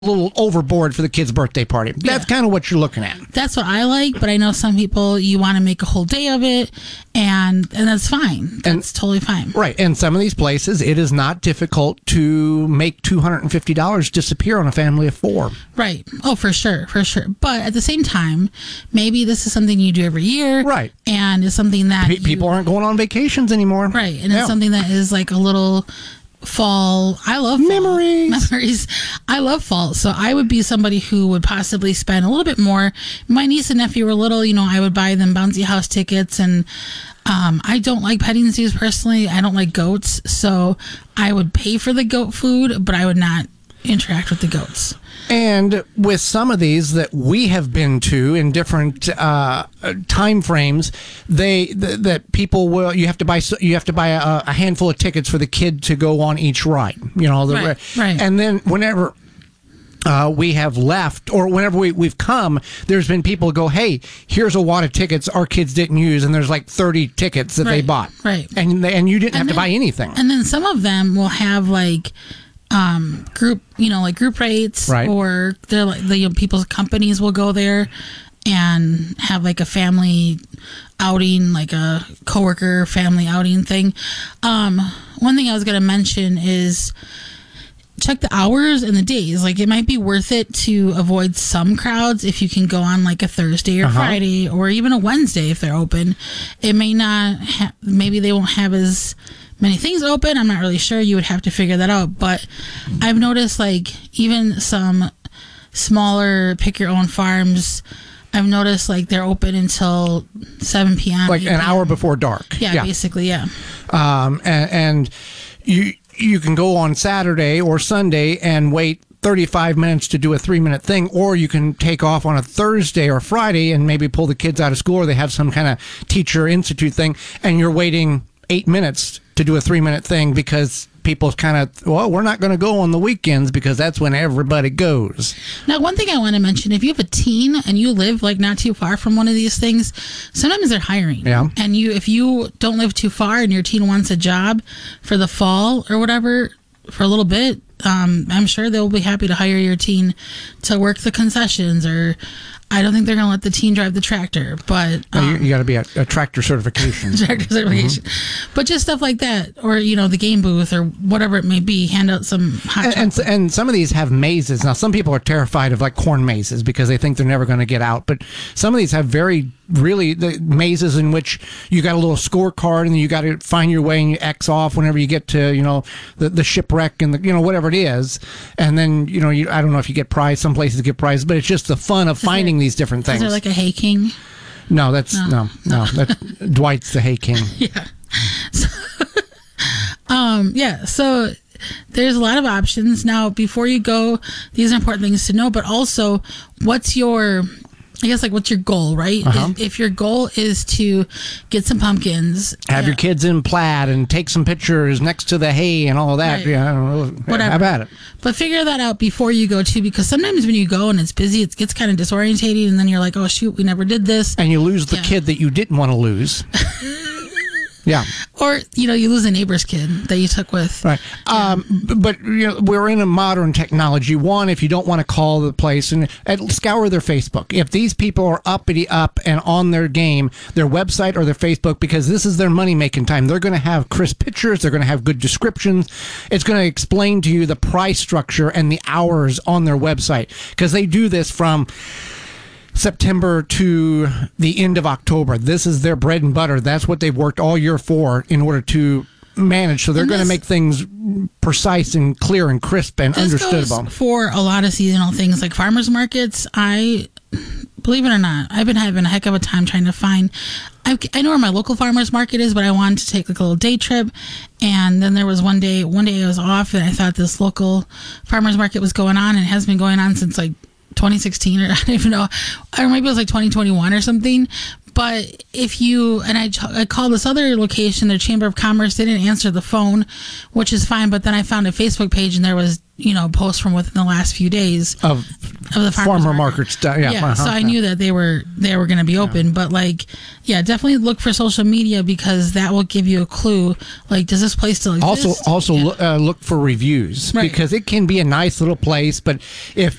little overboard for the kid's birthday party. That's kind of what you're looking at. That's what I like, but I know some people, you want to make a whole day of it, and that's fine. That's totally fine. Right. And some of these places, it is not difficult to make $250 disappear on a family of 4. Right. Oh, for sure. For sure. But at the same time, maybe this is something you do every year. Right. And it's something that people aren't going on vacations anymore. Right. And it's something that is like a little fall. I love fall. Memories. I love fall. So I would be somebody who would possibly spend a little bit more. My niece and nephew were little, I would buy them bouncy house tickets, and I don't like petting zoos personally. I don't like goats. So I would pay for the goat food, but I would not interact with the goats. And with some of these that we have been to in different time frames, that people will you have to buy a handful of tickets for the kid to go on each ride. Right. And then whenever we have left, or whenever we've come, there's been people who go, hey, here's a wad of tickets our kids didn't use, and there's like 30 tickets that they bought. Right. And you didn't have to buy anything. And then some of them will have like group rates, right. Or they're like people's companies will go there and have like a family outing, like a coworker family outing thing. One thing I was going to mention is check the hours and the days. Like, it might be worth it to avoid some crowds if you can go on like a Thursday or Friday, or even a Wednesday if they're open. It may not maybe they won't have as many things open. I'm not really sure. You would have to figure that out. But I've noticed, like, even some smaller pick your own farms, I've noticed like they're open until 7 p.m. Like an hour before dark. Yeah, basically, yeah. And you can go on Saturday or Sunday and wait 35 minutes to do a 3-minute thing, or you can take off on a Thursday or Friday and maybe pull the kids out of school, or they have some kind of teacher institute thing, and you're waiting 8 minutes to do a 3-minute thing because people's kind of, we're not going to go on the weekends because that's when everybody goes. Now, one thing I want to mention, if you have a teen and you live like not too far from one of these things, sometimes they're hiring. Yeah. And if you don't live too far and your teen wants a job for the fall or whatever for a little bit, I'm sure they'll be happy to hire your teen to work the concessions, or I don't think they're going to let the teen drive the tractor, but you got to be a tractor certification. Mm-hmm. But just stuff like that, or the game booth or whatever it may be, hand out some hot chocolate. And some of these have mazes. Now, some people are terrified of like corn mazes because they think they're never going to get out, but some of these have really the mazes in which you got a little scorecard, and then you got to find your way and you X off whenever you get to the shipwreck and the whatever it is, and then I don't know if you get prize. Some places get prizes, but it's just the fun of finding these different things. Is there like a Hay King? No, that's no. That's Dwight's the Hay King. Yeah. So there's a lot of options. Now, before you go, these are important things to know, but also what's your goal, right? If your goal is to get some pumpkins, have your kids in plaid and take some pictures next to the hay and all that. Right. Yeah, I don't know. Whatever. How about it? But figure that out before you go too, because sometimes when you go and it's busy, it gets kind of disorientating, and then you're like, oh shoot, we never did this. And you lose the kid that you didn't want to lose. Yeah. Or, you lose a neighbor's kid that you took with. Right. Yeah. But we're in a modern technology. One, if you don't want to call the place, and scour their Facebook. If these people are uppity up and on their game, their website or their Facebook, because this is their money-making time. They're going to have crisp pictures. They're going to have good descriptions. It's going to explain to you the price structure and the hours on their website, because they do this from September to the end of October. This is their bread and butter. That's what they've worked all year for in order to manage. So they're going to make things precise and clear and crisp and understandable. For a lot of seasonal things like farmers markets, believe it or not, I've been having a heck of a time trying to find. I know where my local farmers market is, but I wanted to take like a little day trip. And then there was one day I was off, and I thought this local farmers market was going on, and it has been going on since like 2016, or I don't even know, or maybe it was like 2021 or something. But I called this other location, their Chamber of Commerce, they didn't answer the phone, which is fine. But then I found a Facebook page, and there was, posts from within the last few days of of the farmer market stuff. Yeah, so I knew that they were going to be open, but like, yeah, definitely look for social media because that will give you a clue. Like, does this place still exist? Also, look for reviews because it can be a nice little place, but if